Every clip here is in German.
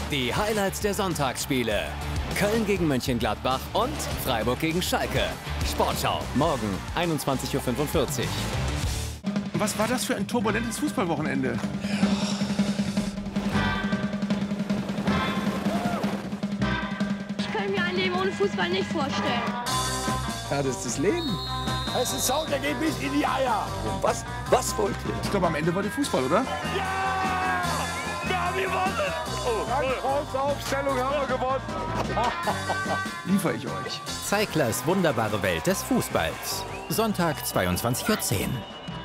Die Highlights der Sonntagsspiele. Köln gegen Mönchengladbach und Freiburg gegen Schalke. Sportschau, morgen 21:45 Uhr. Was war das für ein turbulentes Fußballwochenende? Ich kann mir ein Leben ohne Fußball nicht vorstellen. Ja, das ist das Leben. Es ist Sau, der geht bis in die Eier. Was wollt ihr? Ich glaube, am Ende war die Fußball, oder? Ja! Wir haben gewonnen! Oh, Aufstellung haben wir gewonnen. Liefere ich euch. Zeiglers wunderbare Welt des Fußballs. Sonntag 22:10 Uhr.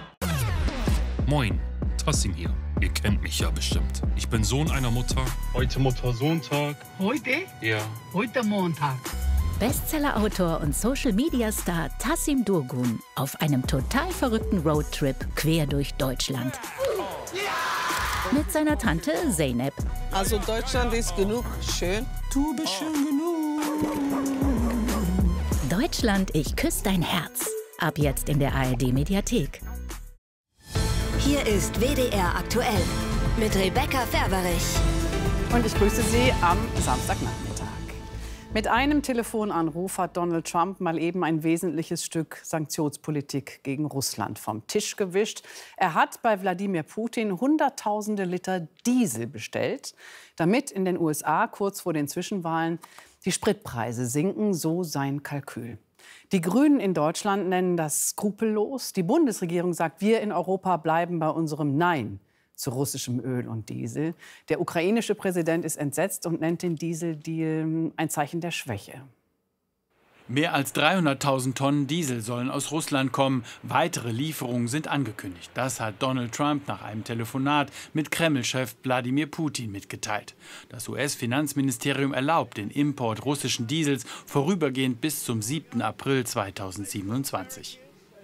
Moin, Tassim hier. Ihr kennt mich ja bestimmt. Ich bin Sohn einer Mutter. Heute Mutter-Sohn-Tag. Heute? Ja. Heute Montag. Bestseller-Autor und Social-Media-Star Tassim Durgun auf einem total verrückten Roadtrip quer durch Deutschland. Mit seiner Tante Zeynep. Also Deutschland ist genug schön. Du bist schön genug. Deutschland, ich küsse dein Herz. Ab jetzt in der ARD-Mediathek. Hier ist WDR aktuell mit Rebecca Ferberich. Und ich grüße Sie am Samstagnachmittag. Mit einem Telefonanruf hat Donald Trump mal eben ein wesentliches Stück Sanktionspolitik gegen Russland vom Tisch gewischt. Er hat bei Wladimir Putin Hunderttausende Liter Diesel bestellt, damit in den USA kurz vor den Zwischenwahlen die Spritpreise sinken, so sein Kalkül. Die Grünen in Deutschland nennen das skrupellos. Die Bundesregierung sagt, wir in Europa bleiben bei unserem Nein zu russischem Öl und Diesel. Der ukrainische Präsident ist entsetzt und nennt den Dieseldeal ein Zeichen der Schwäche. Mehr als 300.000 Tonnen Diesel sollen aus Russland kommen. Weitere Lieferungen sind angekündigt. Das hat Donald Trump nach einem Telefonat mit Kreml-Chef Wladimir Putin mitgeteilt. Das US-Finanzministerium erlaubt den Import russischen Diesels vorübergehend bis zum 7. April 2027.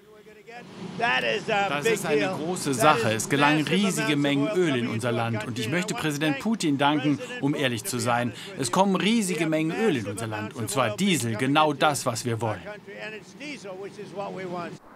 Das ist eine große Sache. Es gelangen riesige Mengen Öl in unser Land. Und ich möchte Präsident Putin danken, um ehrlich zu sein. Es kommen riesige Mengen Öl in unser Land. Und zwar Diesel, genau das, was wir wollen.